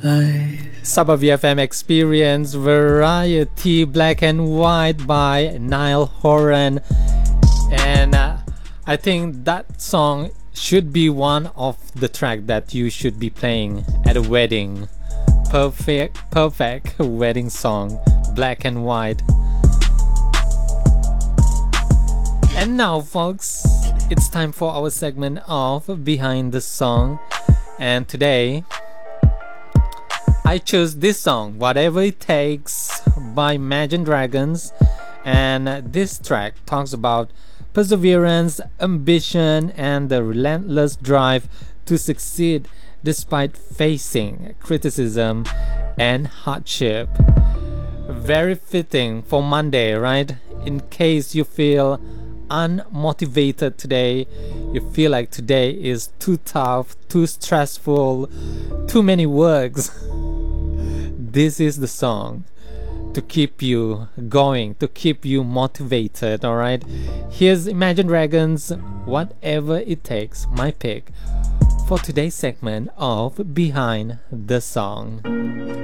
Suburb FM Experience Variety Black and White by Niall Horan. And I think that song should be one of the track that you should be playing at a wedding. Perfect wedding song, Black and White. And now folks, it's time for our segment of Behind the Song. And today I chose this song, Whatever It Takes by Imagine Dragons. And this track talks about perseverance, ambition, and the relentless drive to succeed despite facing criticism and hardship. Very fitting for Monday, right? In case you feel unmotivated today, you feel like today is too tough, too stressful, too many works. This is the song to keep you going, to keep you motivated, alright? Here's Imagine Dragons, Whatever It Takes, my pick for today's segment of Behind the Song.